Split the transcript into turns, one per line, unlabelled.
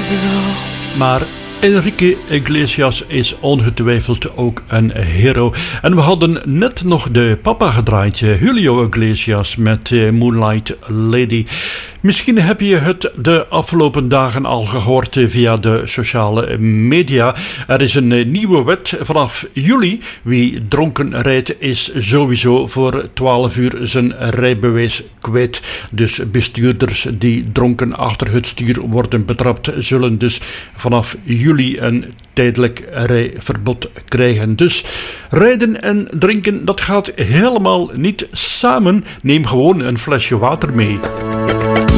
Maar Enrique Iglesias is ongetwijfeld ook een hero. En we hadden net nog de papa gedraaid, Julio Iglesias met Moonlight Lady. Misschien heb je het de afgelopen dagen al gehoord via de sociale media. Er is een nieuwe wet vanaf juli. Wie dronken rijdt is sowieso voor 12 uur zijn rijbewijs kwijt. Dus bestuurders die dronken achter het stuur worden betrapt zullen dus vanaf juli een tijdelijk rijverbod krijgen. Dus rijden en drinken, dat gaat helemaal niet samen. Neem gewoon een flesje water mee.